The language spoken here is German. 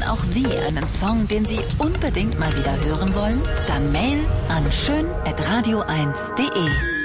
auch Sie einen Song, den Sie unbedingt mal wieder hören wollen? Dann Mail an schön@radio1.de.